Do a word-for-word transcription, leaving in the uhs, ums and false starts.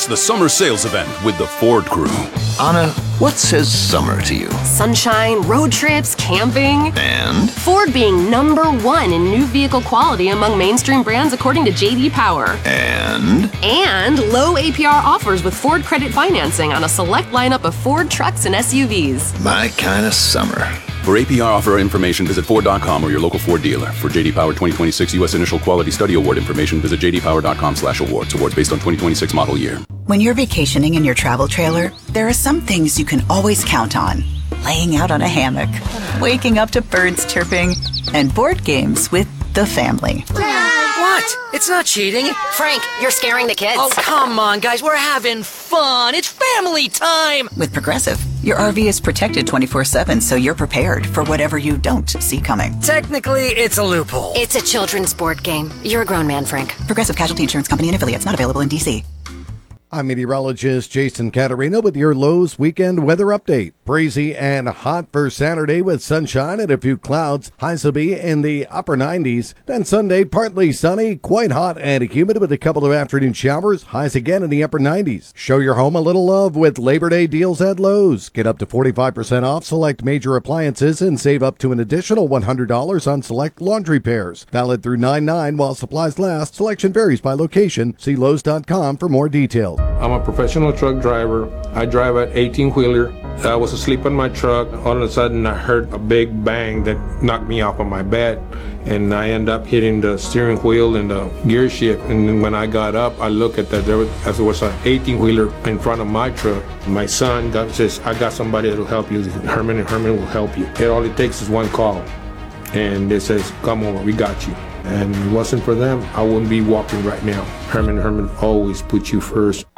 the summer sales event with the Ford crew. Anna, what says summer to you? Sunshine, road trips, camping. And? Ford being number one in new vehicle quality among mainstream brands according to J D Power. And? And low A P R offers with Ford Credit Financing on a select lineup of Ford trucks and S U Vs. My kind of summer. For A P R offer information, visit Ford dot com or your local Ford dealer. For J D Power twenty twenty-six U S Initial Quality Study Award information, visit J D Power dot com slash awards. Awards based on twenty twenty-six model year. When you're vacationing in your travel trailer, there are some things you can always count on. Laying out on a hammock, waking up to birds chirping, and board games with the family. What? It's not cheating. Frank, you're scaring the kids. Oh, come on, guys. We're having fun. It's family time. With Progressive, your R V is protected twenty-four seven, so you're prepared for whatever you don't see coming. Technically, it's a loophole. It's a children's board game. You're a grown man, Frank. Progressive Casualty Insurance Company and affiliates, not available in D C. I'm meteorologist Jason Caterina with your Lowe's weekend weather update. Breezy and hot for Saturday with sunshine and a few clouds. Highs will be in the upper nineties. Then Sunday, partly sunny, quite hot and humid with a couple of afternoon showers. Highs again in the upper nineties. Show your home a little love with Labor Day deals at Lowe's. Get up to forty-five percent off select major appliances and save up to an additional one hundred dollars on select laundry pairs. Valid through nine nine while supplies last. Selection varies by location. See Lowe's dot com for more details. I'm a professional truck driver. I drive an eighteen-wheeler. I was asleep in my truck. All of a sudden, I heard a big bang that knocked me off of my bed, and I end up hitting the steering wheel and the gear shift. And then when I got up, I look at that. There was, as there was an eighteen-wheeler in front of my truck. My son got, says, "I got somebody that will help you. Herman and Herman will help you." And all it takes is one call, and it says, "Come over, we got you." And if it wasn't for them, I wouldn't be walking right now. Herman and Herman always put you first.